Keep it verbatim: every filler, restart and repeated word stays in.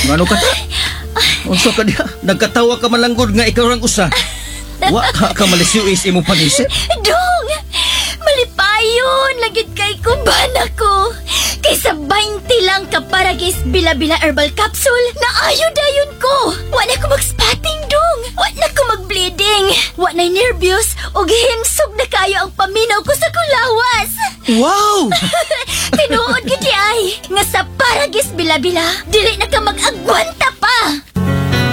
Ngano ka ta? Unsa ka diha? Nagkatawa ka malanggod nga ikaw rang usa. Wa ka ka malisiwis imong panisip. Dong! Malipayon! Lagit kay kuban ako! Kaysa twenty lang ka para kis bila-bila herbal capsule na ayo-dayon ko! Wala ko mag-spotting, Dong! Wala ko mag-bleeding! Wala nervyos o gihimsog na kayo ang paminaw ko sa kulawas! Wow! Tinuod gidi ay nga sa para kis bila-bila, dili na ka mag-agwanta pa!